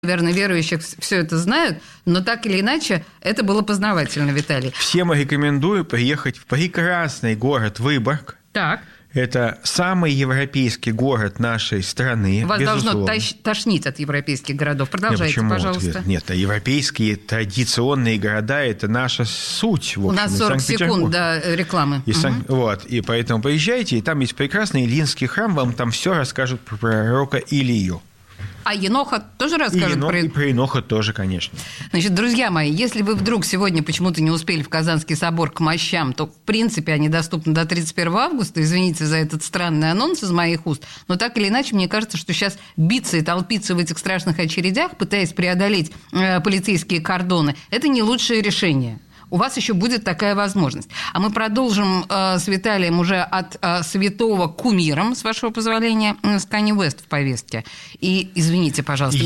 Наверное, верующих все это знают, но так или иначе это было познавательно, Виталий. Всем рекомендую приехать в прекрасный город Выборг. Так. Это самый европейский город нашей страны. Вас безусловно. должно тошнить от европейских городов. Продолжайте, пожалуйста. Нет, европейские традиционные города – это наша суть. В общем, у нас 40 секунд до рекламы. Вот, и поэтому поезжайте, и там есть прекрасный Илинский храм, вам там все расскажут про пророка Илию. А Еноха тоже расскажет и про Еноха тоже, конечно. Значит, друзья мои, если вы вдруг сегодня почему-то не успели в Казанский собор к мощам, то, в принципе, они доступны до 31 августа. Извините за этот странный анонс из моих уст. Но так или иначе, мне кажется, что сейчас биться и толпиться в этих страшных очередях, пытаясь преодолеть полицейские кордоны, это не лучшее решение. У вас еще будет такая возможность. А мы продолжим с Виталием уже от святого к кумирам, с вашего позволения, с Канье Уэст в повестке. И извините, пожалуйста,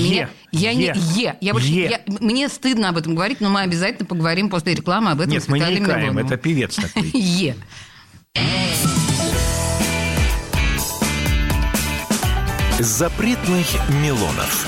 мне стыдно об этом говорить, но мы обязательно поговорим после рекламы об этом. Нет, с Виталием мы не икаем, Мироновым. это певец такой. Запретных Милонов.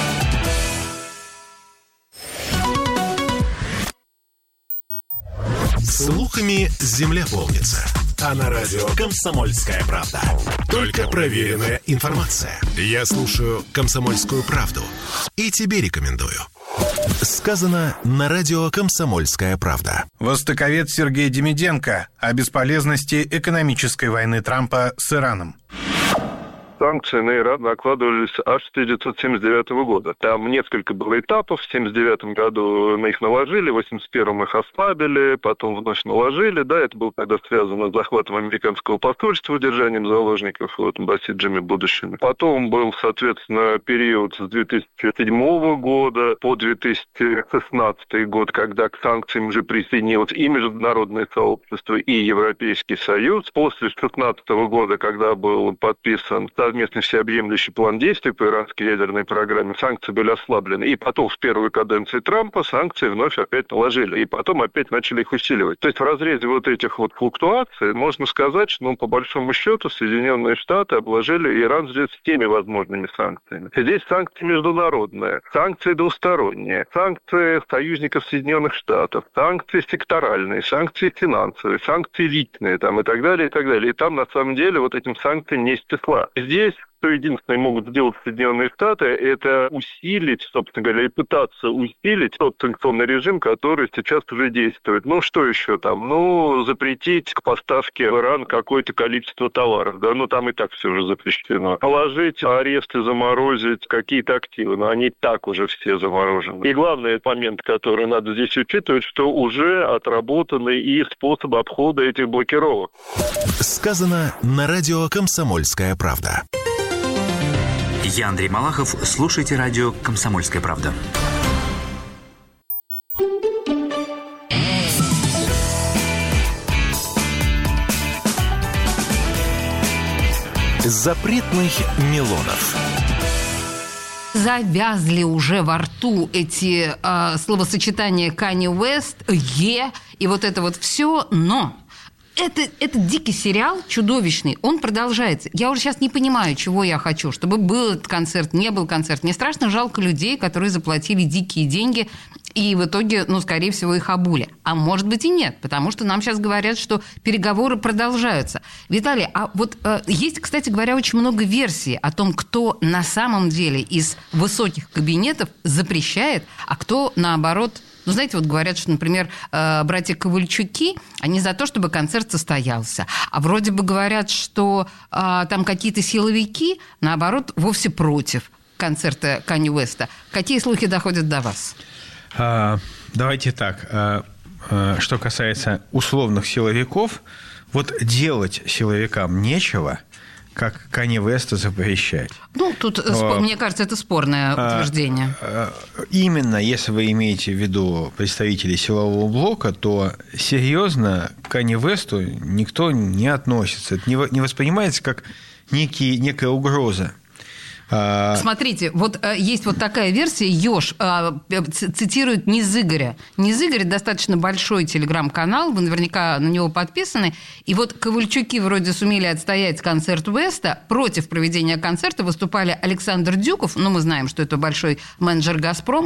Слухами земля полнится. А на радио «Комсомольская правда» только проверенная информация. Я слушаю «Комсомольскую правду» и тебе рекомендую. Сказано на радио «Комсомольская правда». Востоковед Сергей Демиденко о бесполезности экономической войны Трампа с Ираном. Санкции на Иран накладывались аж с 1979 года. Там несколько было этапов. В 1979 году на их наложили, в 1981 их ослабили, потом вновь наложили. Да, это было тогда связано с захватом американского посольства, удержанием заложников в Басиджами будущими. Потом был, соответственно, период с 2007 года по 2016 год, когда к санкциям уже присоединилось и международное сообщество, и Европейский Союз. После 2016 года, когда был подписан совместный всеобъемлющий план действий по иранской ядерной программе, санкции были ослаблены. И потом в первой каденции Трампа санкции вновь опять наложили. И потом опять начали их усиливать. То есть в разрезе вот этих вот флуктуаций можно сказать, что, по большому счету, Соединенные Штаты обложили Иран здесь всеми возможными санкциями. Здесь санкции международные, санкции двусторонние, санкции союзников Соединенных Штатов, санкции секторальные, санкции финансовые, санкции личные там, и так далее, и так далее. И там, на самом деле, вот этим санкциям не числа. Здесь что единственное могут сделать Соединенные Штаты, это усилить, собственно говоря, и пытаться усилить тот санкционный режим, который сейчас уже действует. Что еще там? Запретить к поставке в Иран какое-то количество товаров. Да, там и так все уже запрещено. Положить аресты, заморозить какие-то активы. Но они и так уже все заморожены. И главный момент, который надо здесь учитывать, что уже отработаны и способы обхода этих блокировок. Сказано на радио «Комсомольская правда». Я Андрей Малахов. Слушайте радио «Комсомольская правда». Запретных Милонов. Завязли уже во рту эти словосочетания Канье Уэст, и вот это вот все, но... Это дикий сериал, чудовищный, он продолжается. Я уже сейчас не понимаю, чего я хочу, чтобы был этот концерт, не был концерт. Мне страшно жалко людей, которые заплатили дикие деньги, и в итоге, скорее всего, их обули. А может быть и нет, потому что нам сейчас говорят, что переговоры продолжаются. Виталий, а вот есть, кстати говоря, очень много версий о том, кто на самом деле из высоких кабинетов запрещает, а кто, наоборот... знаете, вот говорят, что, например, братья Ковальчуки, они за то, чтобы концерт состоялся. А вроде бы говорят, что там какие-то силовики, наоборот, вовсе против концерта Канье Уэста. Какие слухи доходят до вас? Давайте так. Что касается условных силовиков, вот делать силовикам нечего, как Канье Уэста запрещать. Тут, мне кажется, это спорное утверждение. Именно, если вы имеете в виду представителей силового блока, то серьезно к Канье Уэсту никто не относится. Это не воспринимается как некая угроза. Смотрите, вот есть вот такая версия, Ёж цитирует Низыгоря. Низыгорь достаточно большой телеграм-канал, вы наверняка на него подписаны, и вот Ковальчуки вроде сумели отстоять концерт Уэста, против проведения концерта выступали Александр Дюков, мы знаем, что это большой менеджер «Газпрома»,